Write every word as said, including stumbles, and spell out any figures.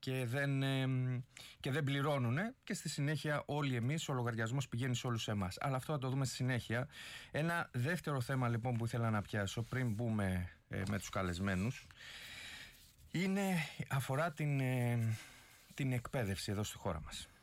και δεν, ε, και δεν πληρώνουν και στη συνέχεια όλοι εμείς, ο λογαριασμός πηγαίνει σε όλους εμάς. Αλλά αυτό θα το δούμε στη συνέχεια. Ένα δεύτερο θέμα λοιπόν που ήθελα να πιάσω πριν μπούμε ε, με τους καλεσμένους είναι, αφορά την, ε, την εκπαίδευση εδώ στη χώρα μας.